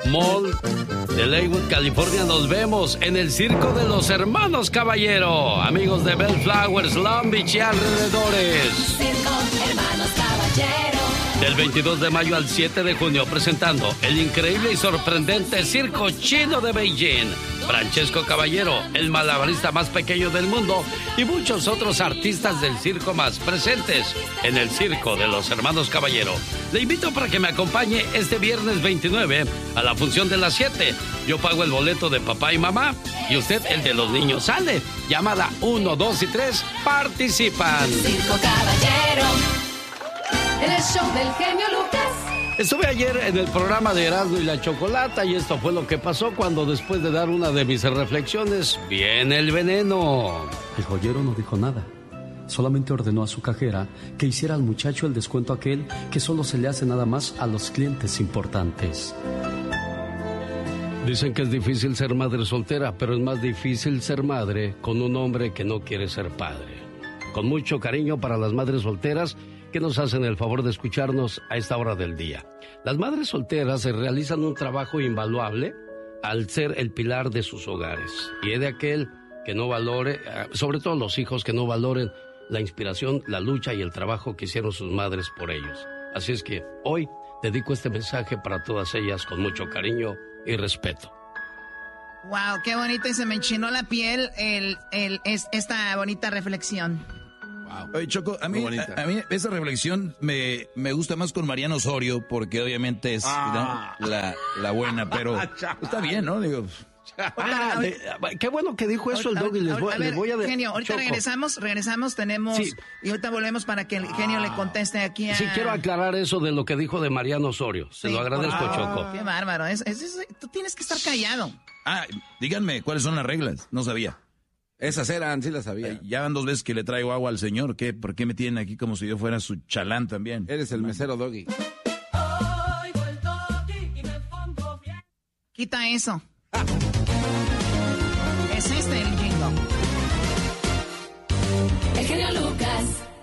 Mall de Lakewood, California. Nos vemos en el Circo de los Hermanos Caballero. Amigos de Bellflowers, Long Beach y alrededores. Circo Hermanos Caballero. Del 22 de mayo al 7 de junio, presentando el increíble y sorprendente Circo Chino de Beijing. Francesco Caballero, el malabarista más pequeño del mundo, y muchos otros artistas del circo más presentes en el Circo de los Hermanos Caballero. Le invito para que me acompañe este viernes 29 a la función de las 7. Yo pago el boleto de papá y mamá y usted el de los niños. Sale. Llamada 1, 2 y 3. Participan. Circo Caballero. En el show del genio Lucas. Estuve ayer en el programa de Erasmo y la Chocolata y esto fue lo que pasó cuando después de dar una de mis reflexiones viene el veneno. El joyero no dijo nada. Solamente ordenó a su cajera que hiciera al muchacho el descuento aquel que solo se le hace nada más a los clientes importantes. Dicen que es difícil ser madre soltera, pero es más difícil ser madre con un hombre que no quiere ser padre. Con mucho cariño para las madres solteras que nos hacen el favor de escucharnos a esta hora del día. Las madres solteras realizan un trabajo invaluable al ser el pilar de sus hogares. Y es de aquel que no valore, sobre todo los hijos, que no valoren la inspiración, la lucha y el trabajo que hicieron sus madres por ellos. Así es que hoy dedico este mensaje para todas ellas con mucho cariño y respeto. Wow, qué bonito, y se me enchinó la piel esta bonita reflexión. Wow. Oye, Choco, a mí esa reflexión me gusta más con Mariano Osorio, porque obviamente es ¿no? la buena, pero está bien, ¿no? Digo, qué bueno que dijo eso el Doggy. Les voy a genio, ahorita regresamos, tenemos... Sí. Y ahorita volvemos para que el genio le conteste aquí a... Sí, quiero aclarar eso de lo que dijo de Mariano Osorio. Se lo agradezco, Choco. Qué bárbaro, tú tienes que estar callado. Díganme, ¿cuáles son las reglas? No sabía. Esas eran, sí las sabía. Ya van 2 veces que le traigo agua al señor. ¿Por qué me tienen aquí como si yo fuera su chalán también? Eres el mesero, Doggy. Quita eso. Es el jingo. El genio Lucas.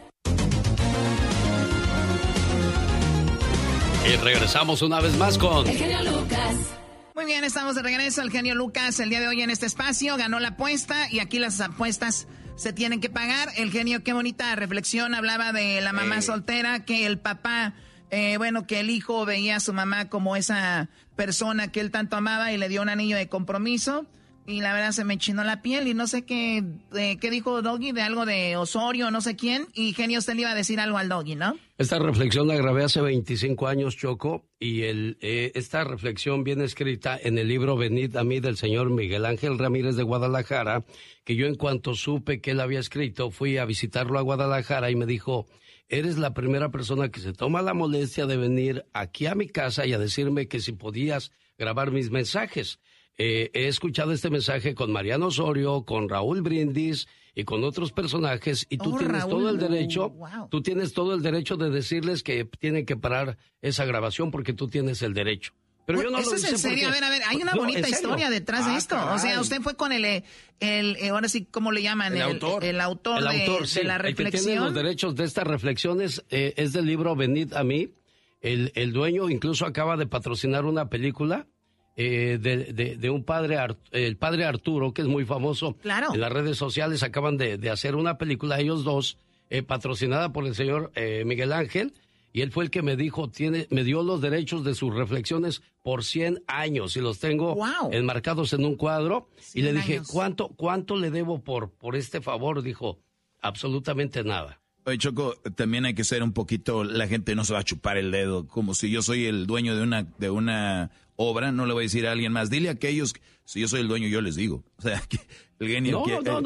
Y regresamos una vez más con... El genio Lucas. Muy bien, estamos de regreso. El genio Lucas el día de hoy en este espacio ganó la apuesta y aquí las apuestas se tienen que pagar. El genio, qué bonita reflexión, hablaba de la mamá soltera, que el papá, que el hijo veía a su mamá como esa persona que él tanto amaba y le dio un anillo de compromiso. Y la verdad se me enchinó la piel y no sé qué dijo Doggy, de algo de Osorio, no sé quién. Y genio, usted le iba a decir algo al Doggy, ¿no? Esta reflexión la grabé hace 25 años, Choco, y esta reflexión viene escrita en el libro Venid a mí del señor Miguel Ángel Ramírez de Guadalajara, que yo en cuanto supe que él había escrito, fui a visitarlo a Guadalajara y me dijo, eres la primera persona que se toma la molestia de venir aquí a mi casa y a decirme que si podías grabar mis mensajes. He escuchado este mensaje con Mariano Osorio, con Raúl Brindis y con otros personajes y tú tienes todo el derecho, tú tienes todo el derecho de decirles que tienen que parar esa grabación porque tú tienes el derecho. Pero yo no ¿Eso lo es hice en serio? porque... A ver, hay una bonita historia detrás de esto. Caray. O sea, usted fue con ahora sí, ¿cómo le llaman? El autor. El autor Sí, de la reflexión. el que tiene los derechos de estas reflexiones es del libro Venid a mí. El dueño incluso acaba de patrocinar una película de un padre, el padre Arturo, que es muy famoso. Claro. En las redes sociales acaban de hacer una película, ellos dos, patrocinada por el señor Miguel Ángel, y él fue el que me dijo, me dio los derechos de sus reflexiones por 100 años, y los tengo enmarcados en un cuadro, y le dije, ¿cuánto le debo por este favor? Dijo, absolutamente nada. Oye, Choco, también hay que ser un poquito, la gente no se va a chupar el dedo, como si yo soy el dueño de una obra, no le voy a decir a alguien más, dile a aquellos, si yo soy el dueño, yo les digo. O sea, que el genio...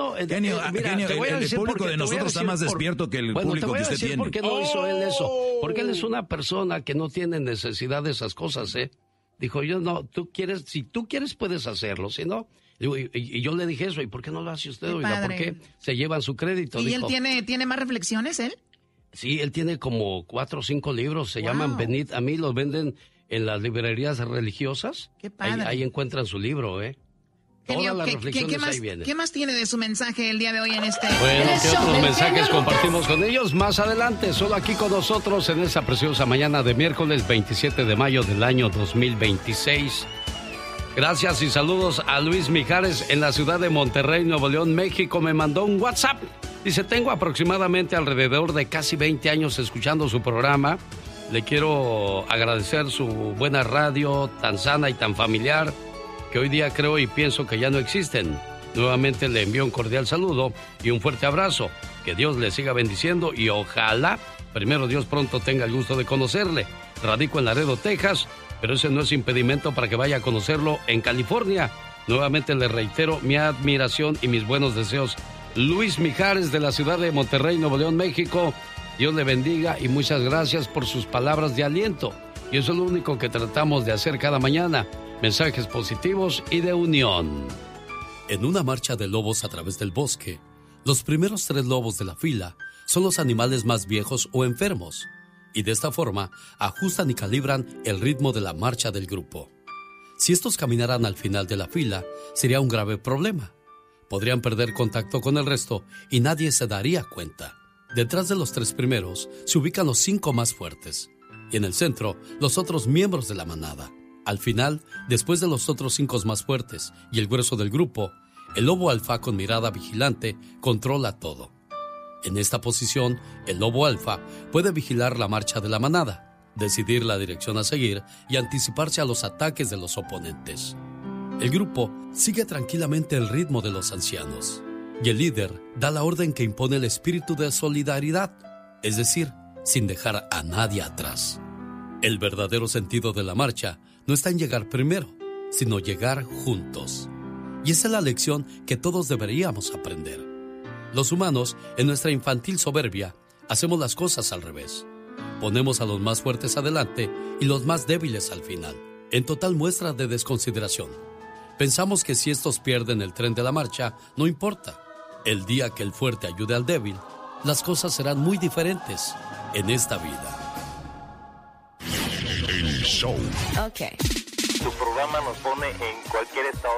el público de nosotros está más despierto que el público que usted tiene. ¿Por qué no hizo él eso? Porque él es una persona que no tiene necesidad de esas cosas, ¿eh? Dijo, si tú quieres puedes hacerlo, si no... Y yo le dije eso, ¿y por qué no lo hace usted, oiga? ¿Por qué se llevan su crédito? ¿Y dijo, él tiene más reflexiones, él? Sí, él tiene como 4 o 5 libros, se llaman Venid a mí, los venden en las librerías religiosas. ¡Qué padre! Ahí encuentran su libro, ¿eh? Todas las reflexiones ahí vienen. ¿Qué más tiene de su mensaje el día de hoy en este... Bueno, ¿qué otros mensajes compartimos con ellos? Más adelante, solo aquí con nosotros en esta preciosa mañana de miércoles 27 de mayo del año 2026. Gracias y saludos a Luis Mijares en la ciudad de Monterrey, Nuevo León, México. Me mandó un WhatsApp. Dice, tengo aproximadamente alrededor de casi 20 años escuchando su programa. Le quiero agradecer su buena radio, tan sana y tan familiar, que hoy día creo y pienso que ya no existen. Nuevamente le envío un cordial saludo y un fuerte abrazo. Que Dios le siga bendiciendo y ojalá, primero Dios, pronto tenga el gusto de conocerle. Radico en Laredo, Texas, pero ese no es impedimento para que vaya a conocerlo en California. Nuevamente le reitero mi admiración y mis buenos deseos. Luis Mijares, de la ciudad de Monterrey, Nuevo León, México. Dios le bendiga y muchas gracias por sus palabras de aliento. Y eso es lo único que tratamos de hacer cada mañana. Mensajes positivos y de unión. En una marcha de lobos a través del bosque, los primeros 3 lobos de la fila son los animales más viejos o enfermos, y de esta forma ajustan y calibran el ritmo de la marcha del grupo. Si estos caminaran al final de la fila, sería un grave problema. Podrían perder contacto con el resto y nadie se daría cuenta. Detrás de los 3 primeros se ubican los 5 más fuertes, y en el centro los otros miembros de la manada. Al final, después de los otros 5 más fuertes y el grueso del grupo, el lobo alfa con mirada vigilante controla todo. En esta posición, el lobo alfa puede vigilar la marcha de la manada, decidir la dirección a seguir y anticiparse a los ataques de los oponentes. El grupo sigue tranquilamente el ritmo de los ancianos y el líder da la orden que impone el espíritu de solidaridad, es decir, sin dejar a nadie atrás. El verdadero sentido de la marcha no está en llegar primero, sino llegar juntos. Y esa es la lección que todos deberíamos aprender. Los humanos, en nuestra infantil soberbia, hacemos las cosas al revés. Ponemos a los más fuertes adelante y los más débiles al final, en total muestra de desconsideración. Pensamos que si estos pierden el tren de la marcha, no importa. El día que el fuerte ayude al débil, las cosas serán muy diferentes en esta vida. El show. Ok. Tu programa nos pone en cualquier estado